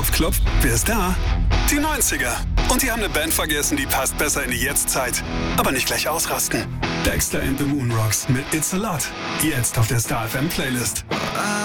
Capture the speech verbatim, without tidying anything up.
Klopf, klopf, wer ist da? Die neunziger. Und die haben eine Band vergessen, die passt besser in die Jetztzeit. Aber nicht gleich ausrasten. Dexter and the Moon Rocks mit It's a Lot. Jetzt auf der Star F M Playlist. I